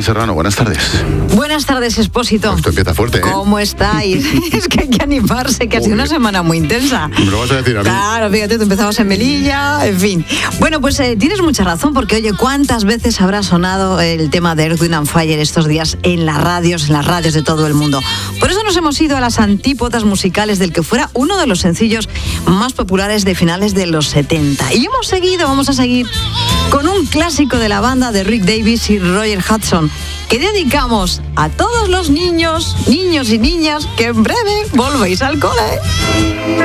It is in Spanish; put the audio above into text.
Gemma Serrano, buenas tardes. Buenas tardes, Expósito. Esto empieza fuerte, ¿eh? ¿Cómo estáis? Es que hay que animarse, que ha sido una semana muy intensa. ¿Me lo vas a decir a mí? Claro, fíjate, tú empezabas en Melilla, en fin. Bueno, pues tienes mucha razón, porque oye, ¿cuántas veces habrá sonado el tema de Earth, Wind and Fire estos días en las radios de todo el mundo? Por eso nos hemos ido a las antípodas musicales del que fuera uno de los sencillos más populares de finales de los 70. Y vamos a seguir con un clásico de la banda de Rick Davies y Roger Hudson, que dedicamos a todos los niños y niñas que en breve volvéis al cole.